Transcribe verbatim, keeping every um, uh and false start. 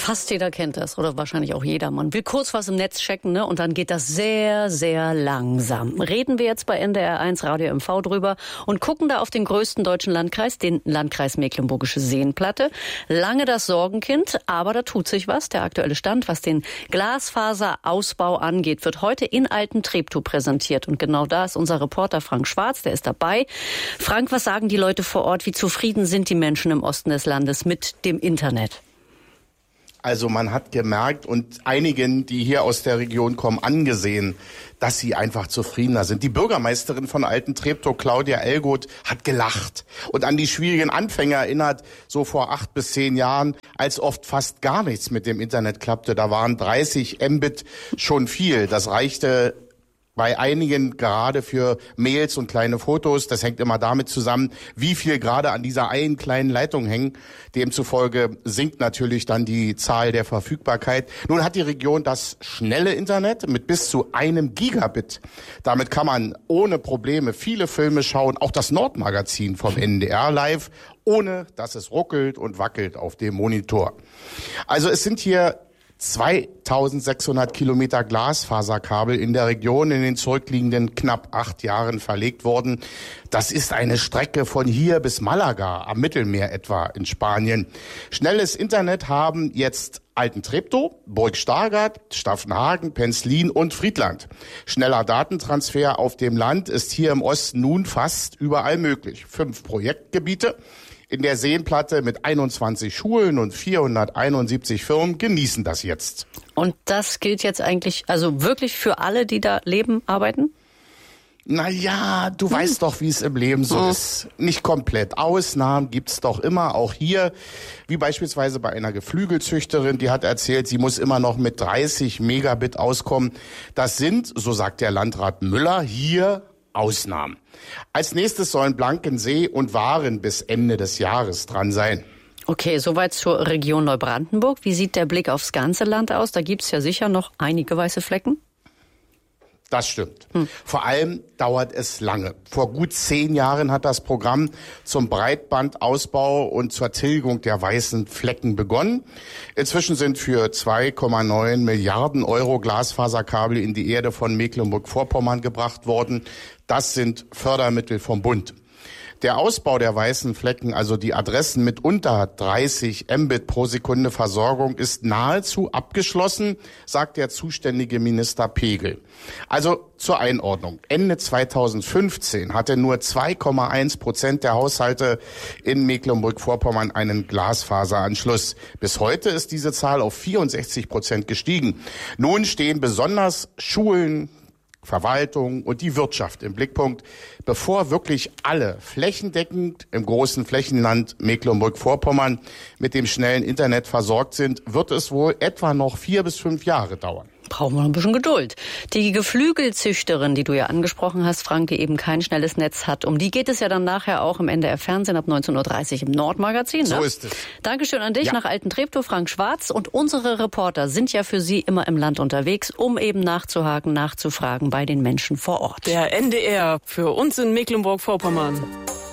Fast jeder kennt das oder wahrscheinlich auch jeder. Man will kurz was im Netz checken, ne? Und dann geht das sehr, sehr langsam. Reden wir jetzt bei N D R eins Radio M V drüber und gucken da auf den größten deutschen Landkreis, den Landkreis Mecklenburgische Seenplatte. Lange das Sorgenkind, aber da tut sich was. Der aktuelle Stand, was den Glasfaserausbau angeht, wird heute in Alten-Treptow präsentiert. Und genau da ist unser Reporter Frank Schwarz, der ist dabei. Frank, was sagen die Leute vor Ort? Wie zufrieden sind die Menschen im Osten des Landes mit dem Internet? Also man hat gemerkt und einigen, die hier aus der Region kommen, angesehen, dass sie einfach zufriedener sind. Die Bürgermeisterin von Alten-Treptow, Claudia Elgoth, hat gelacht und an die schwierigen Anfänge erinnert, so vor acht bis zehn Jahren, als oft fast gar nichts mit dem Internet klappte. Da waren dreißig Mbit schon viel. Das reichte bei einigen gerade für Mails und kleine Fotos. Das hängt immer damit zusammen, wie viel gerade an dieser einen kleinen Leitung hängen. Demzufolge sinkt natürlich dann die Zahl der Verfügbarkeit. Nun hat die Region das schnelle Internet mit bis zu einem Gigabit. Damit kann man ohne Probleme viele Filme schauen, auch das Nordmagazin vom N D R live, ohne dass es ruckelt und wackelt auf dem Monitor. Also es sind hier zweitausendsechshundert Kilometer Glasfaserkabel in der Region in den zurückliegenden knapp acht Jahren verlegt worden. Das ist eine Strecke von hier bis Malaga am Mittelmeer etwa in Spanien. Schnelles Internet haben jetzt Alten-Treptow, Burg Stargard, Staffenhagen, Penzlin und Friedland. Schneller Datentransfer auf dem Land ist hier im Osten nun fast überall möglich. Fünf Projektgebiete in der Seenplatte mit einundzwanzig Schulen und vierhunderteinundsiebzig Firmen genießen das jetzt. Und das gilt jetzt eigentlich also wirklich für alle, die da leben, arbeiten? Na ja, du hm. weißt doch, wie es im Leben so hm. ist. Nicht komplett. Ausnahmen gibt's doch immer, auch hier. Wie beispielsweise bei einer Geflügelzüchterin, die hat erzählt, sie muss immer noch mit dreißig Megabit auskommen. Das sind, so sagt der Landrat Müller, hier Ausnahmen. Als nächstes sollen Blankensee und Waren bis Ende des Jahres dran sein. Okay, soweit zur Region Neubrandenburg. Wie sieht der Blick aufs ganze Land aus? Da gibt's ja sicher noch einige weiße Flecken. Das stimmt. Hm. Vor allem dauert es lange. Vor gut zehn Jahren hat das Programm zum Breitbandausbau und zur Tilgung der weißen Flecken begonnen. Inzwischen sind für zwei Komma neun Milliarden Euro Glasfaserkabel in die Erde von Mecklenburg-Vorpommern gebracht worden. Das sind Fördermittel vom Bund. Der Ausbau der weißen Flecken, also die Adressen mit unter dreißig Mbit pro Sekunde Versorgung, ist nahezu abgeschlossen, sagt der zuständige Minister Pegel. Also zur Einordnung. Ende zweitausendfünfzehn hatte nur zwei Komma eins Prozent der Haushalte in Mecklenburg-Vorpommern einen Glasfaseranschluss. Bis heute ist diese Zahl auf vierundsechzig Prozent gestiegen. Nun stehen besonders Schulen, Verwaltung und die Wirtschaft im Blickpunkt, bevor wirklich alle flächendeckend im großen Flächenland Mecklenburg-Vorpommern mit dem schnellen Internet versorgt sind, wird es wohl etwa noch vier bis fünf Jahre dauern. Brauchen wir noch ein bisschen Geduld. Die Geflügelzüchterin, die du ja angesprochen hast, Frank, die eben kein schnelles Netz hat, um die geht es ja dann nachher auch im N D R-Fernsehen ab neunzehn Uhr dreißig im Nordmagazin. Ne? So ist es. Dankeschön an dich ja. nach Alten-Treptow, Frank Schwarz. Und unsere Reporter sind ja für Sie immer im Land unterwegs, um eben nachzuhaken, nachzufragen bei den Menschen vor Ort. Der N D R für uns in Mecklenburg-Vorpommern.